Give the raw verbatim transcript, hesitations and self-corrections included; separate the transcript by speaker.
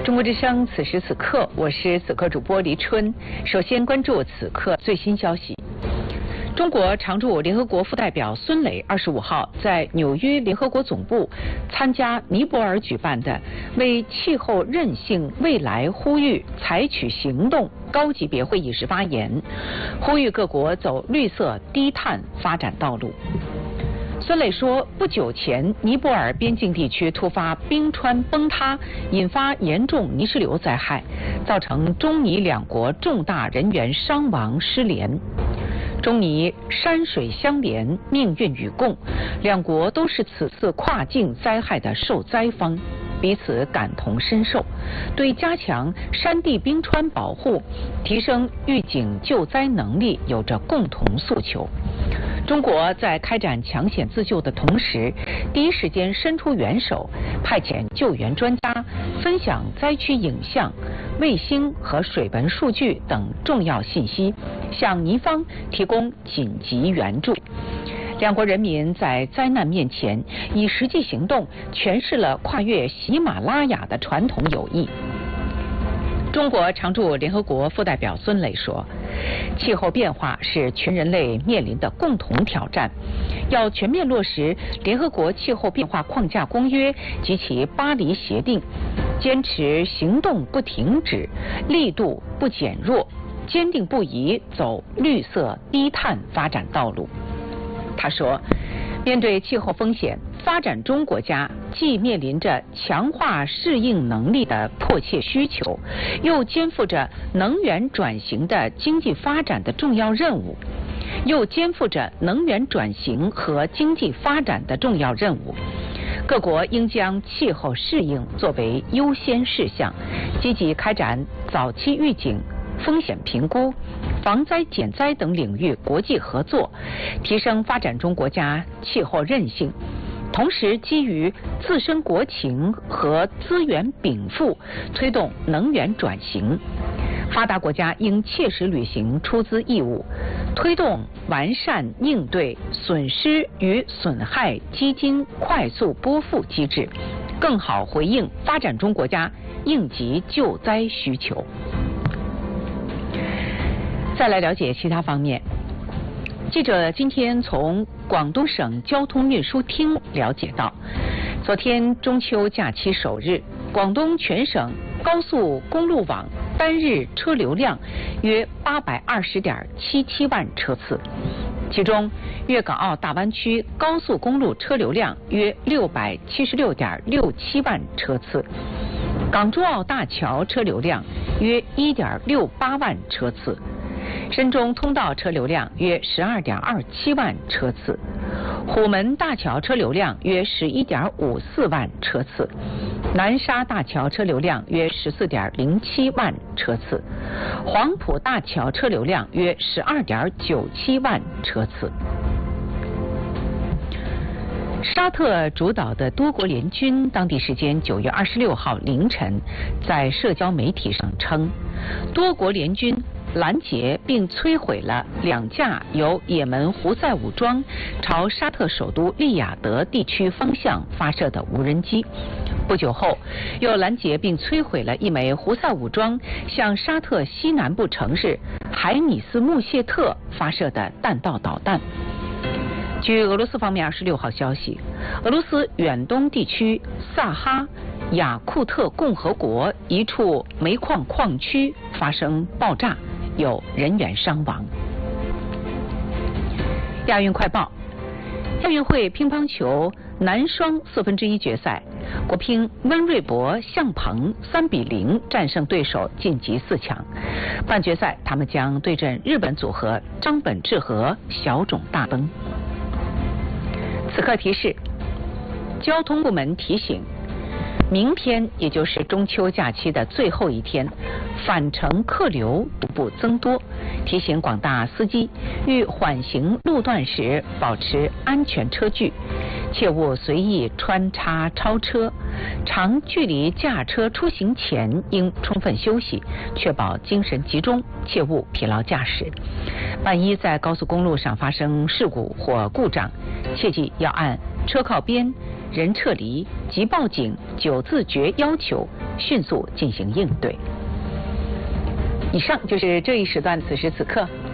Speaker 1: 中国之声，此时此刻，我是此刻主播黎春。首先关注此刻最新消息。中国常驻联合国副代表孙磊二十五号在纽约联合国总部参加尼泊尔举办的为气候韧性未来呼吁采取行动高级别会议时发言，呼吁各国走绿色低碳发展道路。孙磊说，不久前尼泊尔边境地区突发冰川崩塌，引发严重泥石流灾害，造成中尼两国重大人员伤亡失联。中尼山水相连，命运与共，两国都是此次跨境灾害的受灾方，彼此感同身受，对加强山地冰川保护、提升预警救灾能力有着共同诉求。中国在开展抢险自救的同时，第一时间伸出援手，派遣救援专家，分享灾区影像、卫星和水文数据等重要信息，向尼方提供紧急援助。两国人民在灾难面前以实际行动诠释了跨越喜马拉雅的传统友谊。中国常驻联合国副代表孙磊说，气候变化是全人类面临的共同挑战，要全面落实联合国气候变化框架公约及其巴黎协定，坚持行动不停止，力度不减弱，坚定不移走绿色低碳发展道路。他说，面对气候风险，发展中国家既面临着强化适应能力的迫切需求，又肩负着能源转型的经济发展的重要任务，又肩负着能源转型和经济发展的重要任务。各国应将气候适应作为优先事项，积极开展早期预警、风险评估、防灾减灾等领域国际合作，提升发展中国家气候韧性，同时基于自身国情和资源禀赋，推动能源转型。发达国家应切实履行出资义务，推动完善应对损失与损害基金快速拨付机制，更好回应发展中国家应急救灾需求。再来了解其他方面。记者今天从广东省交通运输厅了解到，昨天中秋假期首日，广东全省高速公路网单日车流量约八百二十点七七万车次，其中粤港澳大湾区高速公路车流量约六百七十六点六七万车次，港珠澳大桥车流量约一点六八万车次，深中通道车流量约十二点二七万车次，虎门大桥车流量约十一点五四万车次，南沙大桥车流量约十四点零七万车次，黄埔大桥车流量约十二点九七万车次。沙特主导的多国联军当地时间九月二十六号凌晨在社交媒体上称，多国联军拦截并摧毁了两架由也门胡塞武装朝沙特首都利雅得地区方向发射的无人机。不久后，又拦截并摧毁了一枚胡塞武装向沙特西南部城市海米斯穆谢特发射的弹道导弹。据俄罗斯方面二十六号消息，俄罗斯远东地区萨哈雅库特共和国一处煤矿矿区发生爆炸，有人员伤亡。亚运快报：亚运会乒乓球男双四分之一决赛，国乒温瑞博、向鹏三比零战胜对手晋级四强。半决赛他们将对阵日本组合张本智和、小冢大崩。此刻提示：交通部门提醒，明天也就是中秋假期的最后一天，返程客流逐步增多，提醒广大司机遇缓行路段时保持安全车距，切勿随意穿插超车。长距离驾车出行前应充分休息，确保精神集中，切勿疲劳驾驶。万一在高速公路上发生事故或故障，切记要按车靠边、 人撤离及报警九字诀要求，迅速进行应对。以上就是这一时段此时此刻